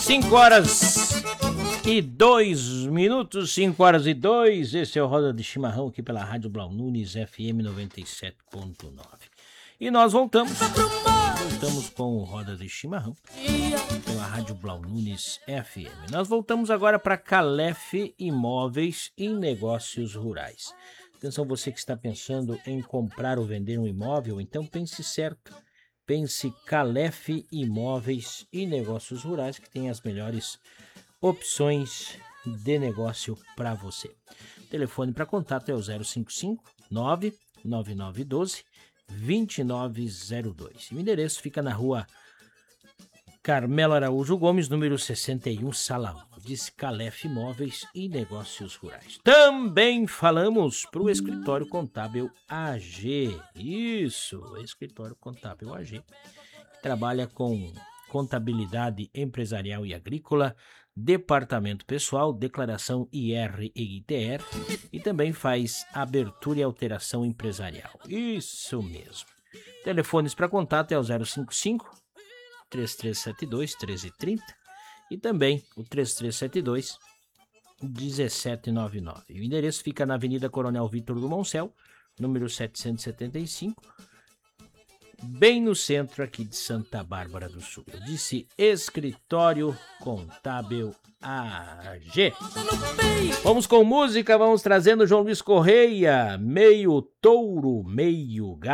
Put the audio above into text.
5h02, 5h02, esse é o Roda de Chimarrão aqui pela Rádio Blau Nunes FM 97.9. E nós voltamos com o Roda de Chimarrão pela Rádio Blau Nunes FM. Nós voltamos agora para Calef Imóveis e Negócios Rurais. Atenção, você que está pensando em comprar ou vender um imóvel, então pense certo. Pense Calef Imóveis e Negócios Rurais, que tem as melhores opções de negócio para você. Telefone para contato é o 055 99912 2902. O endereço fica na rua Carmelo Araújo Gomes, número 61, Sala 1. Diz Calef Imóveis e Negócios Rurais. Também falamos para o Escritório Contábil AG. Isso, Escritório Contábil AG, que trabalha com contabilidade empresarial e agrícola, departamento pessoal, declaração IR e ITR, e também faz abertura e alteração empresarial. Isso mesmo. Telefones para contato é o 055 3372 1330 e também o 3372 1799. O endereço fica na Avenida Coronel Vitor do Moncel, número 775, bem no centro aqui de Santa Bárbara do Sul. Eu disse Escritório Contábil AG. Vamos com música, vamos trazendo João Luiz Correia, meio touro, meio gado.